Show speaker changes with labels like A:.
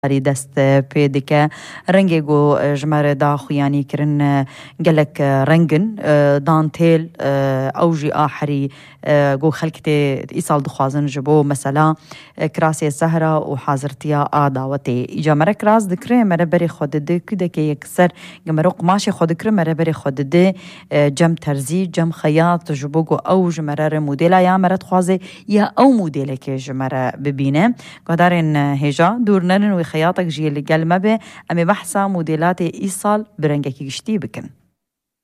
A: دست پیدکه رنگی گو جمره دا خویانی کرن گلک رنگن دانتیل اوجی آحری گو خلکت ایسال دخوازن جبو مثلا کراسی زهرا و حاضرتیا آداوتی ایجا مره کراس دکره مره بری خود ده کده که یکسر گمره قماش خود کره مره بری خود ده جم ترزی جم خیاط جبو گو اوج مره مدل یا مره خوازه یا او مدل که جمره ببینه قدرن هجا دور نرن و خياطك جي اللي قال ما به أمي بحثة موديلات إيصال برنجك يشتي بكن